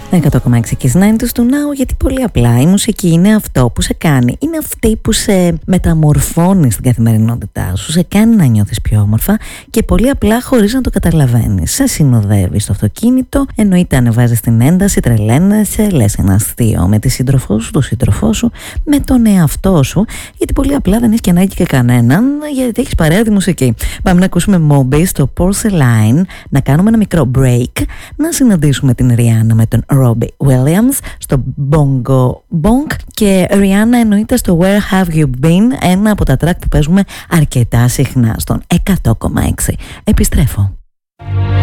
100,6 και 90 του Now, γιατί πολύ απλά η μουσική είναι αυτό που σε κάνει. Είναι αυτή που σε μεταμορφώνει στην καθημερινότητά σου, σε κάνει να νιώθεις πιο όμορφα και πολύ απλά χωρίς να το καταλαβαίνεις. Σε συνοδεύει στο αυτοκίνητο, εννοείται ανεβάζεις την ένταση, τρελαίνεσαι, λες ένα αστείο με τη σύντροφό σου, τον σύντροφό σου, με τον εαυτό σου, γιατί πολύ απλά δεν έχεις και ανάγκη και κανέναν, γιατί έχεις παρέα τη μουσική. Πάμε να ακούσουμε Moby στο Porcelain, να κάνουμε ένα μικρό break, να συναντήσουμε την Rihanna με τον Robbie Williams στο Bongo Bonk και Rihanna εννοείται στο Where Have You Been, ένα από τα track που παίζουμε αρκετά συχνά στον 100,6. Επιστρέφω.